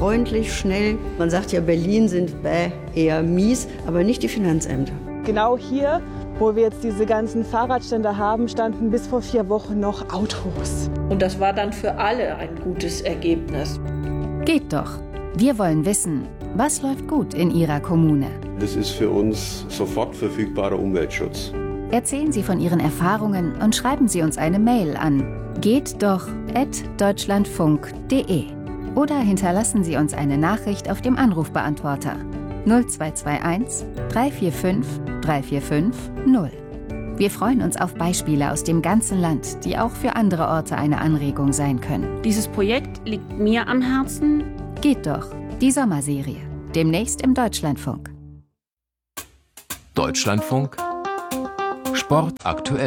freundlich, schnell. Man sagt ja, Berlin sind eher mies, aber nicht die Finanzämter. Genau hier, wo wir jetzt diese ganzen Fahrradständer haben, standen bis vor 4 Wochen noch Autos. Und das war dann für alle ein gutes Ergebnis. Geht doch. Wir wollen wissen, was läuft gut in Ihrer Kommune? Das ist für uns sofort verfügbarer Umweltschutz. Erzählen Sie von Ihren Erfahrungen und schreiben Sie uns eine Mail an gehtdoch@deutschlandfunk.de oder hinterlassen Sie uns eine Nachricht auf dem Anrufbeantworter 0221 345 345 0. Wir freuen uns auf Beispiele aus dem ganzen Land, die auch für andere Orte eine Anregung sein können. Dieses Projekt liegt mir am Herzen. Geht doch, die Sommerserie. Demnächst im Deutschlandfunk. Deutschlandfunk Sport aktuell.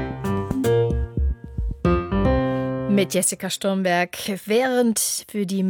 Mit Jessica Sturmberg. Während für die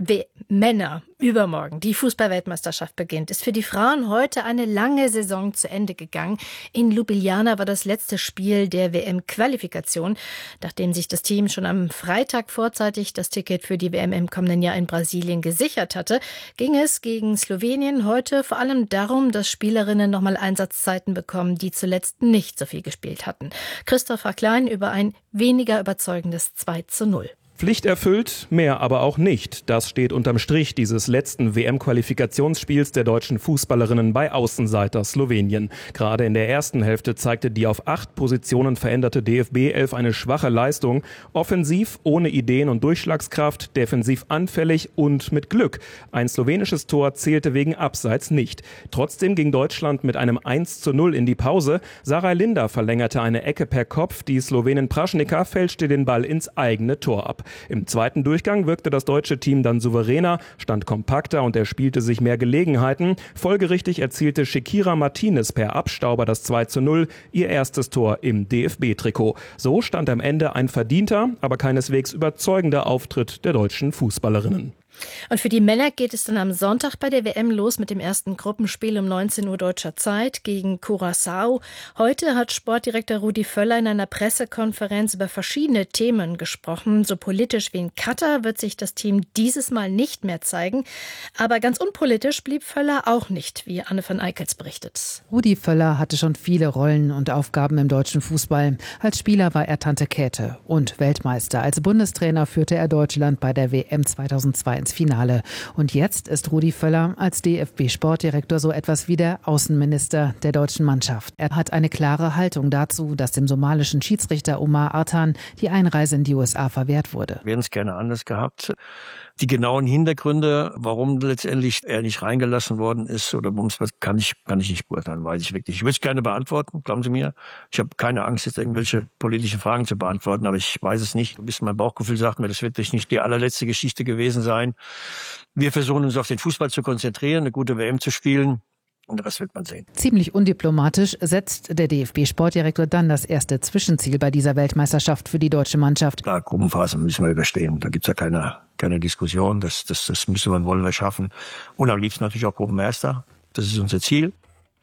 Männer übermorgen die Fußball-Weltmeisterschaft beginnt, ist für die Frauen heute eine lange Saison zu Ende gegangen. In Ljubljana war das letzte Spiel der WM-Qualifikation. Nachdem sich das Team schon am Freitag vorzeitig das Ticket für die WM im kommenden Jahr in Brasilien gesichert hatte, ging es gegen Slowenien heute vor allem darum, dass Spielerinnen nochmal Einsatzzeiten bekommen, die zuletzt nicht so viel gespielt hatten. Christopher Klein über ein weniger überzeugendes 2:0. Pflicht erfüllt, mehr aber auch nicht. Das steht unterm Strich dieses letzten WM-Qualifikationsspiels der deutschen Fußballerinnen bei Außenseiter Slowenien. Gerade in der ersten Hälfte zeigte die auf 8 Positionen veränderte DFB-11 eine schwache Leistung. Offensiv, ohne Ideen und Durchschlagskraft, defensiv anfällig und mit Glück. Ein slowenisches Tor zählte wegen Abseits nicht. Trotzdem ging Deutschland mit einem 1:0 in die Pause. Sarah Linder verlängerte eine Ecke per Kopf. Die Slowenin Praschnika fälschte den Ball ins eigene Tor ab. Im zweiten Durchgang wirkte das deutsche Team dann souveräner, stand kompakter und erspielte sich mehr Gelegenheiten. Folgerichtig erzielte Shakira Martinez per Abstauber das 2:0, ihr erstes Tor im DFB-Trikot. So stand am Ende ein verdienter, aber keineswegs überzeugender Auftritt der deutschen Fußballerinnen. Und für die Männer geht es dann am Sonntag bei der WM los mit dem ersten Gruppenspiel um 19 Uhr deutscher Zeit gegen Curaçao. Heute hat Sportdirektor Rudi Völler in einer Pressekonferenz über verschiedene Themen gesprochen. So politisch wie in Katar wird sich das Team dieses Mal nicht mehr zeigen. Aber ganz unpolitisch blieb Völler auch nicht, wie Anne van Eickels berichtet. Rudi Völler hatte schon viele Rollen und Aufgaben im deutschen Fußball. Als Spieler war er Tante Käthe und Weltmeister. Als Bundestrainer führte er Deutschland bei der WM 2002 ins Finale. Und jetzt ist Rudi Völler als DFB-Sportdirektor so etwas wie der Außenminister der deutschen Mannschaft. Er hat eine klare Haltung dazu, dass dem somalischen Schiedsrichter Omar Artan die Einreise in die USA verwehrt wurde. Wir hätten es gerne anders gehabt. Die genauen Hintergründe, warum letztendlich er nicht reingelassen worden ist oder warum es kann ich nicht beurteilen, weiß ich wirklich. Ich würde es gerne beantworten, glauben Sie mir. Ich habe keine Angst, jetzt irgendwelche politischen Fragen zu beantworten, aber ich weiß es nicht. Ein bisschen mein Bauchgefühl sagt mir, das wird nicht die allerletzte Geschichte gewesen sein. Wir versuchen uns auf den Fußball zu konzentrieren, eine gute WM zu spielen. Und das wird man sehen. Ziemlich undiplomatisch setzt der DFB-Sportdirektor dann das erste Zwischenziel bei dieser Weltmeisterschaft für die deutsche Mannschaft. Klar, Gruppenphase müssen wir überstehen. Da gibt's ja keine Diskussion. Das müssen wir und wollen wir schaffen. Und am liebsten natürlich auch Gruppenmeister. Das ist unser Ziel.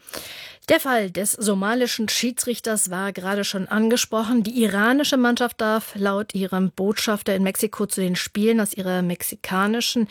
Der Fall des somalischen Schiedsrichters war gerade schon angesprochen. Die iranische Mannschaft darf laut ihrem Botschafter in Mexiko zu den Spielen aus ihrem mexikanischen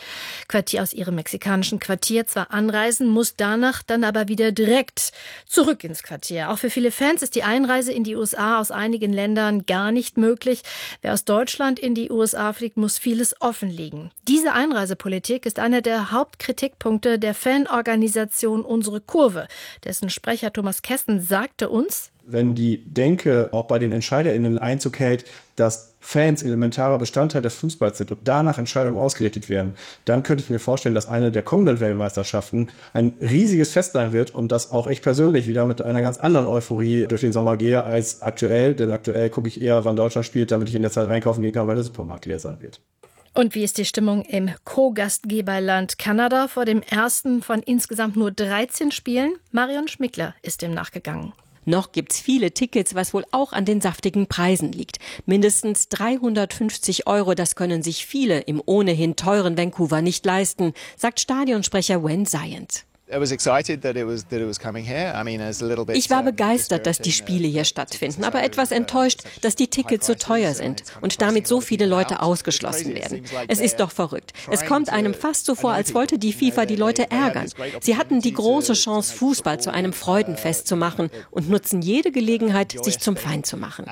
Quartier zwar anreisen, muss danach dann aber wieder direkt zurück ins Quartier. Auch für viele Fans ist die Einreise in die USA aus einigen Ländern gar nicht möglich. Wer aus Deutschland in die USA fliegt, muss vieles offenlegen. Diese Einreisepolitik ist einer der Hauptkritikpunkte der Fanorganisation Unsere Kurve, dessen Sprecher Thomas Kesten sagte uns: Wenn die Denke auch bei den EntscheiderInnen Einzug hält, dass Fans elementarer Bestandteil des Fußballs sind und danach Entscheidungen ausgerichtet werden, dann könnte ich mir vorstellen, dass eine der kommenden Weltmeisterschaften ein riesiges Fest sein wird und das auch ich persönlich wieder mit einer ganz anderen Euphorie durch den Sommer gehe als aktuell. Denn aktuell gucke ich eher, wann Deutschland spielt, damit ich in der Zeit einkaufen gehen kann, weil der Supermarkt leer sein wird. Und wie ist die Stimmung im Co-Gastgeberland Kanada vor dem ersten von insgesamt nur 13 Spielen? Marion Schmickler ist dem nachgegangen. Noch gibt's viele Tickets, was wohl auch an den saftigen Preisen liegt. Mindestens 350 €, das können sich viele im ohnehin teuren Vancouver nicht leisten, sagt Stadionsprecher Wen Zayant. Ich war begeistert, dass die Spiele hier stattfinden, aber etwas enttäuscht, dass die Tickets so teuer sind und damit so viele Leute ausgeschlossen werden. Es ist doch verrückt. Es kommt einem fast so vor, als wollte die FIFA die Leute ärgern. Sie hatten die große Chance, Fußball zu einem Freudenfest zu machen und nutzen jede Gelegenheit, sich zum Feind zu machen.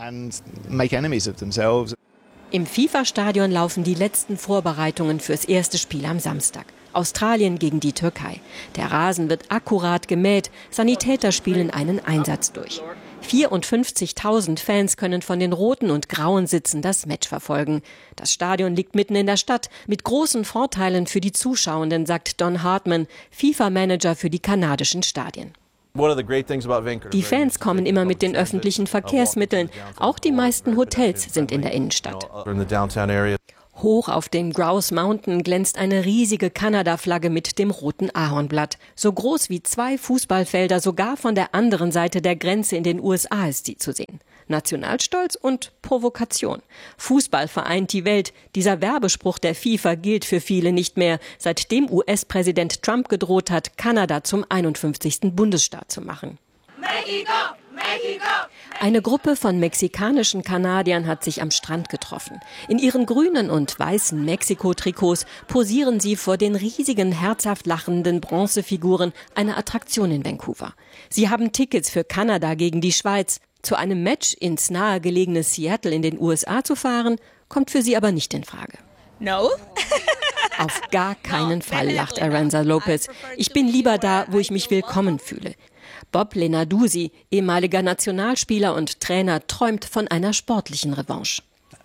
Im FIFA-Stadion laufen die letzten Vorbereitungen fürs erste Spiel am Samstag. Australien gegen die Türkei. Der Rasen wird akkurat gemäht, Sanitäter spielen einen Einsatz durch. 54.000 Fans können von den roten und grauen Sitzen das Match verfolgen. Das Stadion liegt mitten in der Stadt, mit großen Vorteilen für die Zuschauenden, sagt Don Hartman, FIFA-Manager für die kanadischen Stadien. Die Fans kommen immer mit den öffentlichen Verkehrsmitteln. Auch die meisten Hotels sind in der Innenstadt. Hoch auf dem Grouse Mountain glänzt eine riesige Kanada-Flagge mit dem roten Ahornblatt. So groß wie 2 Fußballfelder, sogar von der anderen Seite der Grenze in den USA ist sie zu sehen. Nationalstolz und Provokation. Fußball vereint die Welt. Dieser Werbespruch der FIFA gilt für viele nicht mehr, seitdem US-Präsident Trump gedroht hat, Kanada zum 51. Bundesstaat zu machen. Mexico! Mexico! Eine Gruppe von mexikanischen Kanadiern hat sich am Strand getroffen. In ihren grünen und weißen Mexiko-Trikots posieren sie vor den riesigen, herzhaft lachenden Bronzefiguren einer Attraktion in Vancouver. Sie haben Tickets für Kanada gegen die Schweiz. Zu einem Match ins nahegelegene Seattle in den USA zu fahren, kommt für sie aber nicht in Frage. No? Auf gar keinen Fall, lacht Aranza Lopez. Ich bin lieber da, wo ich mich willkommen fühle. Bob Lenarduzzi, ehemaliger Nationalspieler und Trainer, träumt von einer sportlichen Revanche.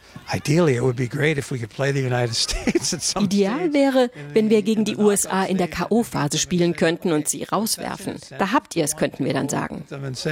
Ideal wäre, wenn wir gegen die USA in der K.O.-Phase spielen könnten und sie rauswerfen. Da habt ihr es, könnten wir dann sagen.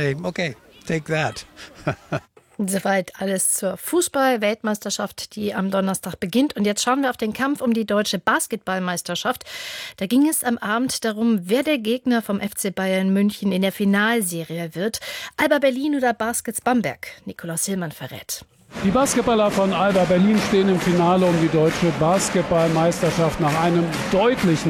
Soweit alles zur Fußball-Weltmeisterschaft, die am Donnerstag beginnt. Und jetzt schauen wir auf den Kampf um die deutsche Basketballmeisterschaft. Da ging es am Abend darum, wer der Gegner vom FC Bayern München in der Finalserie wird. Alba Berlin oder Baskets Bamberg? Nikolaus Hillmann verrät. Die Basketballer von Alba Berlin stehen im Finale um die deutsche Basketballmeisterschaft nach einem deutlichen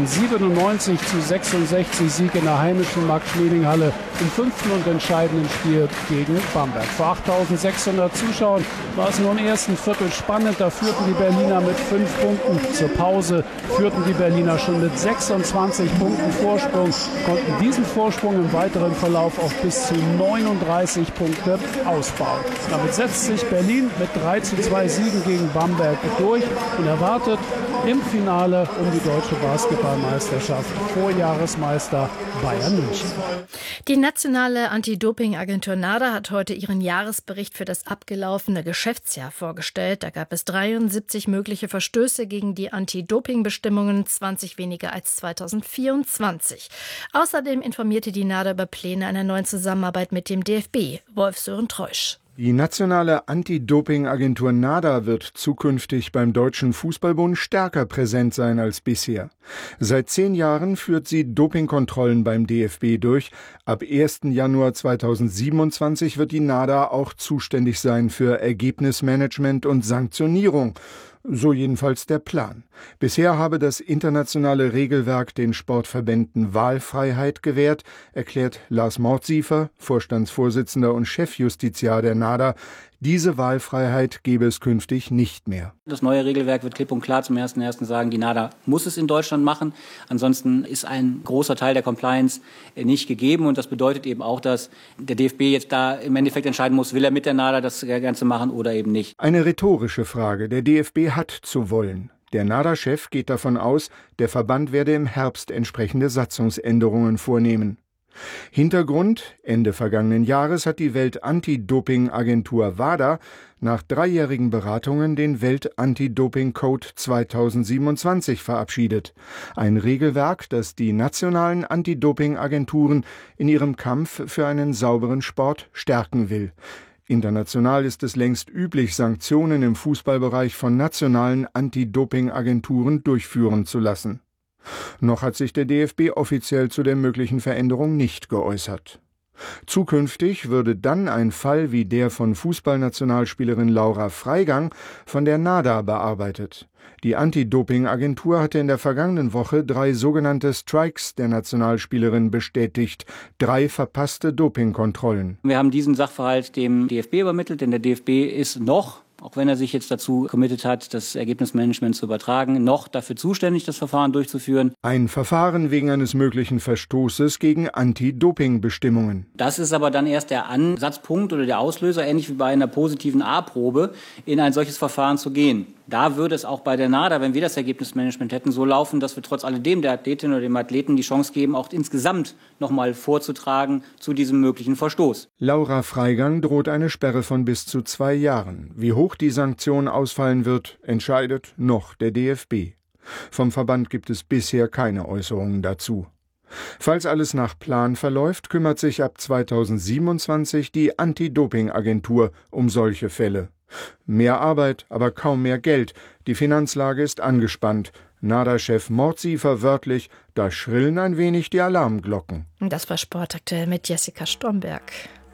97-66 Sieg in der heimischen Max-Schmeling-Halle im 5. und entscheidenden Spiel gegen Bamberg. Vor 8.600 Zuschauern war es nur im ersten Viertel spannend. Da führten die Berliner mit 5 Punkten. Zur Pause führten die Berliner schon mit 26 Punkten Vorsprung, konnten diesen Vorsprung im weiteren Verlauf auf bis zu 39 Punkte ausbauen. Damit setzt sich Berlin mit 3:2 Siegen gegen Bamberg durch und erwartet im Finale um die deutsche Basketballmeisterschaft Vorjahresmeister Bayern München. Die nationale Anti-Doping-Agentur NADA hat heute ihren Jahresbericht für das abgelaufene Geschäftsjahr vorgestellt. Da gab es 73 mögliche Verstöße gegen die Anti-Doping-Bestimmungen, 20 weniger als 2024. Außerdem informierte die NADA über Pläne einer neuen Zusammenarbeit mit dem DFB. Wolf-Sören Treusch. Die nationale Anti-Doping-Agentur NADA wird zukünftig beim Deutschen Fußballbund stärker präsent sein als bisher. Seit 10 Jahren führt sie Dopingkontrollen beim DFB durch. Ab 1. Januar 2027 wird die NADA auch zuständig sein für Ergebnismanagement und Sanktionierung. So jedenfalls der Plan. Bisher habe das internationale Regelwerk den Sportverbänden Wahlfreiheit gewährt, erklärt Lars Mordsiefer, Vorstandsvorsitzender und Chefjustiziar der NADA. Diese Wahlfreiheit gebe es künftig nicht mehr. Das neue Regelwerk wird klipp und klar zum 1.1. sagen, die NADA muss es in Deutschland machen. Ansonsten ist ein großer Teil der Compliance nicht gegeben. Und das bedeutet eben auch, dass der DFB jetzt da im Endeffekt entscheiden muss, will er mit der NADA das Ganze machen oder eben nicht. Eine rhetorische Frage. Der DFB hat zu wollen. Der NADA-Chef geht davon aus, der Verband werde im Herbst entsprechende Satzungsänderungen vornehmen. Hintergrund: Ende vergangenen Jahres hat die Welt-Anti-Doping-Agentur WADA nach 3-jährigen Beratungen den Welt-Anti-Doping-Code 2027 verabschiedet. Ein Regelwerk, das die nationalen Anti-Doping-Agenturen in ihrem Kampf für einen sauberen Sport stärken will. International ist es längst üblich, Sanktionen im Fußballbereich von nationalen Anti-Doping-Agenturen durchführen zu lassen. Noch hat sich der DFB offiziell zu der möglichen Veränderung nicht geäußert. Zukünftig würde dann ein Fall wie der von Fußballnationalspielerin Laura Freigang von der NADA bearbeitet. Die Anti-Doping-Agentur hatte in der vergangenen Woche 3 sogenannte Strikes der Nationalspielerin bestätigt, 3 verpasste Dopingkontrollen. Wir haben diesen Sachverhalt dem DFB übermittelt, denn der DFB ist noch, auch wenn er sich jetzt dazu committed hat, das Ergebnismanagement zu übertragen, noch dafür zuständig, das Verfahren durchzuführen. Ein Verfahren wegen eines möglichen Verstoßes gegen Anti-Doping-Bestimmungen. Das ist aber dann erst der Ansatzpunkt oder der Auslöser, ähnlich wie bei einer positiven A-Probe, in ein solches Verfahren zu gehen. Da würde es auch bei der NADA, wenn wir das Ergebnismanagement hätten, so laufen, dass wir trotz alledem der Athletin oder dem Athleten die Chance geben, auch insgesamt nochmal vorzutragen zu diesem möglichen Verstoß. Laura Freigang droht eine Sperre von bis zu 2 Jahren. Wie hoch die Sanktion ausfallen wird, entscheidet noch der DFB. Vom Verband gibt es bisher keine Äußerungen dazu. Falls alles nach Plan verläuft, kümmert sich ab 2027 die Anti-Doping-Agentur um solche Fälle. Mehr Arbeit, aber kaum mehr Geld. Die Finanzlage ist angespannt. NADA-Chef Mordsiefer wörtlich, da schrillen ein wenig die Alarmglocken. Das war Sportaktuell mit Jessica Stromberg.